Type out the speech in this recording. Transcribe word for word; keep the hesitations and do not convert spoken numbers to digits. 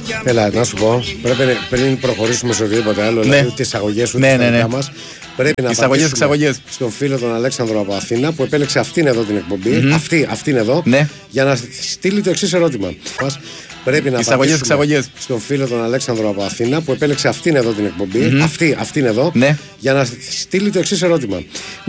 Έλα, να σου πω, πρέπει πριν προχωρήσουμε σε οτιδήποτε άλλο, ναι. δηλαδή τις αγωγές ούτε ναι, ναι, ναι. μας, πρέπει να απαντήσουμε στον φίλο τον Αλέξανδρο από Αθήνα που επέλεξε αυτήν εδώ την εκπομπή, mm-hmm. αυτή, αυτήν εδώ, ναι. για να στείλει το εξής ερώτημα. Πρέπει να εξαγωγές, απαντήσουμε εξαγωγές. στον φίλο τον Αλέξανδρο από Αθήνα που επέλεξε αυτήν εδώ την εκπομπή, mm-hmm. αυτή, αυτήν εδώ, ναι. για να στείλει το εξής ερώτημα.